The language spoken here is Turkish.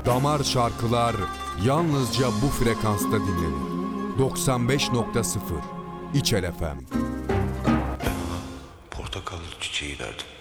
Damar şarkılar yalnızca bu frekansta dinlenir. 95.0 İçel FM. Portakal çiçeği verdim.